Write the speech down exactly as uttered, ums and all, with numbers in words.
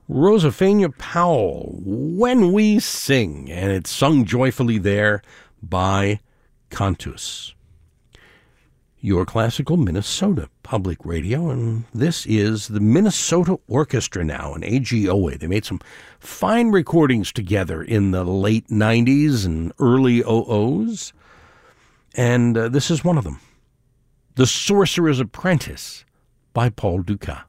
Rosaphania Powell, When We Sing, and it's sung joyfully there by Cantus. Your Classical Minnesota Public Radio, and this is the Minnesota Orchestra now, an A G O A. They made some fine recordings together in the late nineties and early oh ohs, and uh, this is one of them, The Sorcerer's Apprentice by Paul Dukas.